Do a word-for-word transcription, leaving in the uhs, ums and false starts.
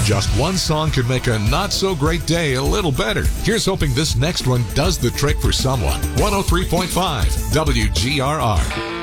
Just one song can make a not-so-great day a little better. Here's hoping this next one does the trick for someone. one oh three point five W G R R.